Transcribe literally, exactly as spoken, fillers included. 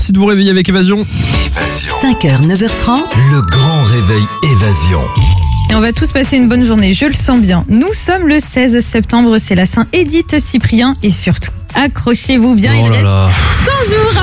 Merci de vous réveiller avec Évasion. Évasion. cinq heures, neuf heures trente. Le grand réveil Évasion. Et on va tous passer une bonne journée, je le sens bien. Nous sommes le seize septembre, c'est la Saint-Édith Cyprien et surtout, accrochez-vous bien, Oh il là reste là. cent jours